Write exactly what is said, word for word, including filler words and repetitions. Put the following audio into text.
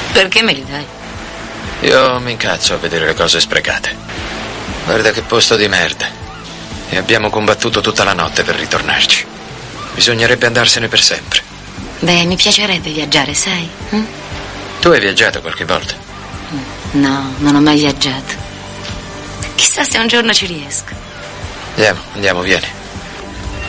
Perché me li dai? Io mi incazzo a vedere le cose sprecate. Guarda che posto di merda. E abbiamo combattuto tutta la notte per ritornarci. Bisognerebbe andarsene per sempre. Beh, mi piacerebbe viaggiare, sai? Hm? Tu hai viaggiato qualche volta? No, non ho mai viaggiato. Chissà se un giorno ci riesco. Andiamo, andiamo, vieni.